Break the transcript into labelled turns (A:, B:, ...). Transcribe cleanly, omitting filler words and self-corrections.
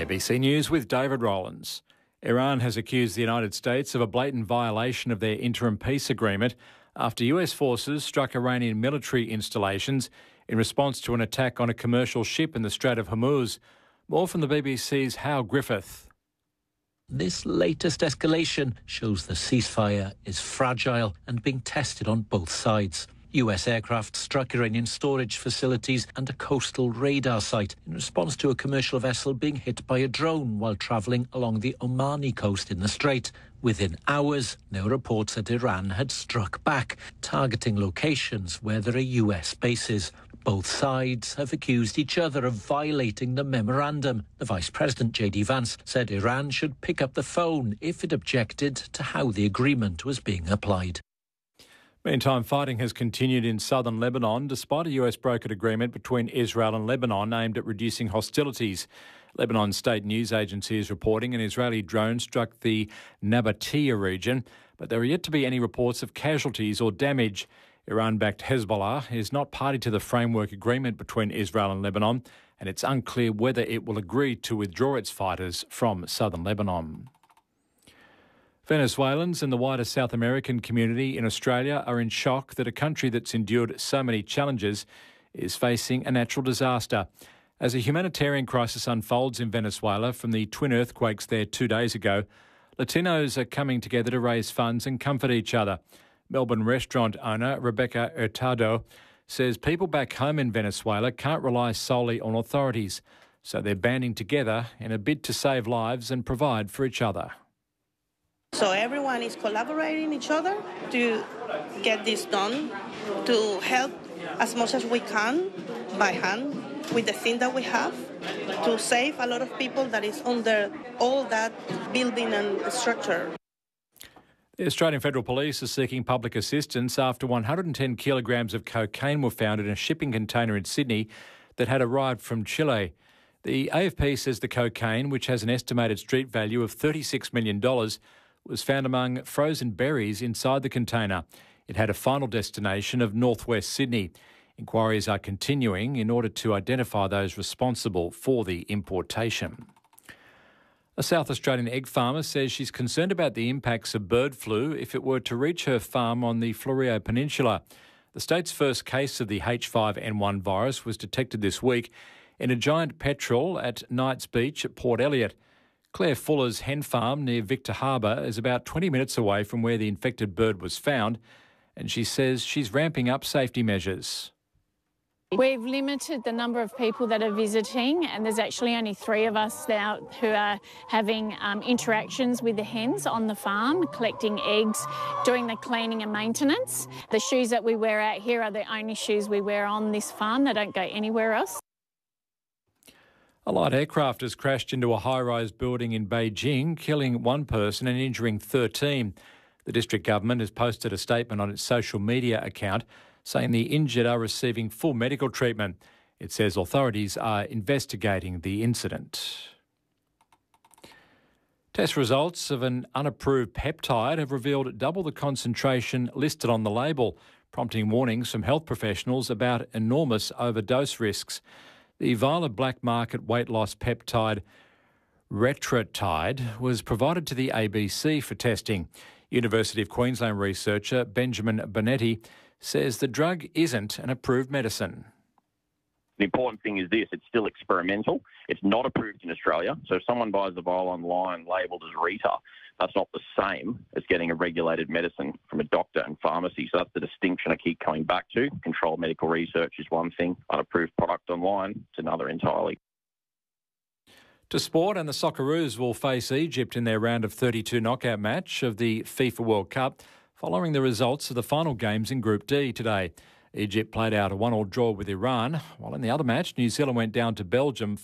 A: ABC News with David Rowlands. Iran has accused the United States of a blatant violation of their interim peace agreement after US forces struck Iranian military installations in response to an attack on a commercial ship in the Strait of Hormuz. More from the BBC's Hal Griffith.
B: This latest escalation shows the ceasefire is fragile and being tested on both sides. US aircraft struck Iranian storage facilities and a coastal radar site in response to a commercial vessel being hit by a drone while travelling along the Omani coast in the Strait. Within hours, there were reports that Iran had struck back, targeting locations where there are US bases. Both sides have accused each other of violating the memorandum. The Vice President, J.D. Vance, said Iran should pick up the phone if it objected to how the agreement was being applied.
A: Meantime, fighting has continued in southern Lebanon despite a US brokered agreement between Israel and Lebanon aimed at reducing hostilities. Lebanon's state news agency is reporting an Israeli drone struck the Nabatea region, but there are yet to be any reports of casualties or damage. Iran-backed Hezbollah is not party to the framework agreement between Israel and Lebanon, and it's unclear whether it will agree to withdraw its fighters from southern Lebanon. Venezuelans and the wider South American community in Australia are in shock that a country that's endured so many challenges is facing a natural disaster. As a humanitarian crisis unfolds in Venezuela from the twin earthquakes there 2 days ago, Latinos are coming together to raise funds and comfort each other. Melbourne restaurant owner Rebecca Hurtado says people back home in Venezuela can't rely solely on authorities, so they're banding together in a bid to save lives and provide for each other.
C: So everyone is collaborating each other to get this done, to help as much as we can by hand with the thing that we have, to save a lot of people that is under all that building and structure.
A: The Australian Federal Police are seeking public assistance after 110 kilograms of cocaine were found in a shipping container in Sydney that had arrived from Chile. The AFP says the cocaine, which has an estimated street value of $36 million, was found among frozen berries inside the container. It had a final destination of northwest Sydney. Inquiries are continuing in order to identify those responsible for the importation. A South Australian egg farmer says she's concerned about the impacts of bird flu if it were to reach her farm on the Fleurieu Peninsula. The state's first case of the H5N1 virus was detected this week in a giant petrel at Knights Beach at Port Elliot. Claire Fuller's hen farm near Victor Harbour is about 20 minutes away from where the infected bird was found, and she says she's ramping up safety measures.
D: We've limited the number of people that are visiting, and there's actually only 3 of us now who are having interactions with the hens on the farm, collecting eggs, doing the cleaning and maintenance. The shoes that we wear out here are the only shoes we wear on this farm. They don't go anywhere else.
A: A light aircraft has crashed into a high-rise building in Beijing, killing 1 person and injuring 13. The district government has posted a statement on its social media account saying the injured are receiving full medical treatment. It says authorities are investigating the incident. Test results of an unapproved peptide have revealed double the concentration listed on the label, prompting warnings from health professionals about enormous overdose risks. The vial black market weight loss peptide Retretide was provided to the ABC for testing. University of Queensland researcher Benjamin Bonetti says the drug isn't an approved medicine.
E: The important thing is this, it's still experimental. It's not approved in Australia. So if someone buys the vial online labelled as Rita, that's not the same as getting a regulated medicine from a doctor and pharmacy. So that's the distinction I keep coming back to. Controlled medical research is one thing. Unapproved product online, it's another entirely.
A: To sport, and the Socceroos will face Egypt in their round of 32 knockout match of the FIFA World Cup following the results of the final games in Group D today. Egypt played out a 1-1 draw with Iran, while in the other match, New Zealand went down to Belgium